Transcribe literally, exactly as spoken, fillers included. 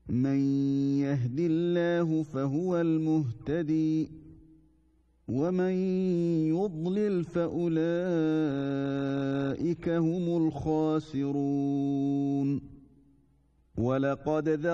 من يهد الله فهو المهتدي ومن يضلل فأولئك هم الخاسرون. ولقد